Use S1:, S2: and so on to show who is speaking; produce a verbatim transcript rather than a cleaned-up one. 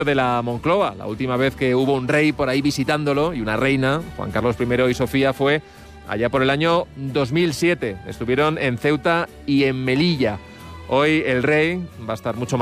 S1: de la Moncloa. La última vez que hubo un rey por ahí visitándolo y una reina, Juan Carlos primero y Sofía, fue allá por el año dos mil siete. Estuvieron en Ceuta y en Melilla. Hoy el rey va a estar mucho más